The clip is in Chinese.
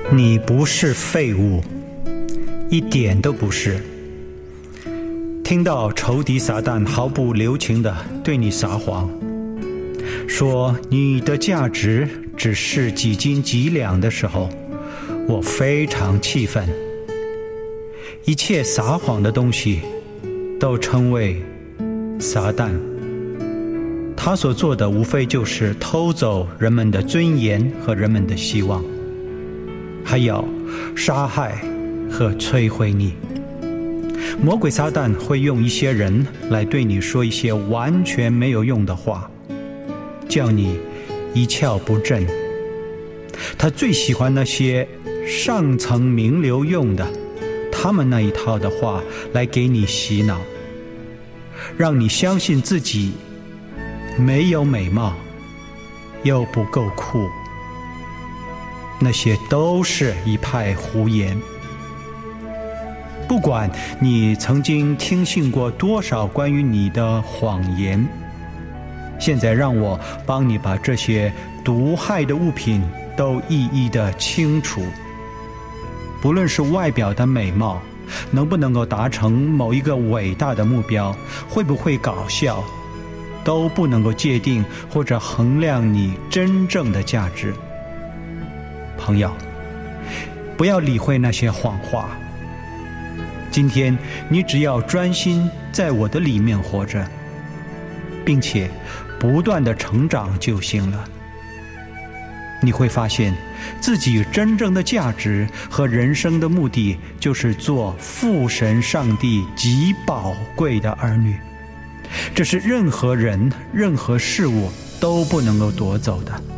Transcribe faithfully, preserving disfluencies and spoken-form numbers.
你不是废物，一点都不是。听到仇敌撒旦毫不留情地对你撒谎，说你的价值只是几斤几两的时候，我非常气愤。一切撒谎的东西都称为撒旦，他所做的无非就是偷走人们的尊严和人们的希望，还要杀害和摧毁你。魔鬼撒旦会用一些人来对你说一些完全没有用的话，叫你一窍不振。他最喜欢那些上层名流用的他们那一套的话来给你洗脑，让你相信自己没有美貌又不够酷。那些都是一派胡言。不管你曾经听信过多少关于你的谎言，现在让我帮你把这些毒害的物品都一一的清除。不论是外表的美貌，能不能够达成某一个伟大的目标，会不会搞笑，都不能够界定或者衡量你真正的价值。朋友，不要理会那些谎话。今天你只要专心在我的里面活着，并且不断的成长就行了。你会发现自己真正的价值和人生的目的，就是做父神上帝极宝贵的儿女。这是任何人任何事物都不能够夺走的。